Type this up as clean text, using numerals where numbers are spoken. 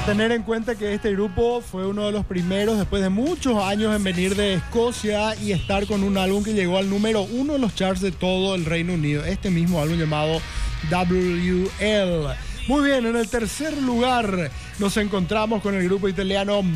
tener en cuenta que este grupo fue uno de los primeros después de muchos años en venir de Escocia y estar con un álbum que llegó al número 1 en los charts de todo el Reino Unido. Este mismo álbum llamado WL. Muy bien, en el tercer lugar nos encontramos con el grupo italiano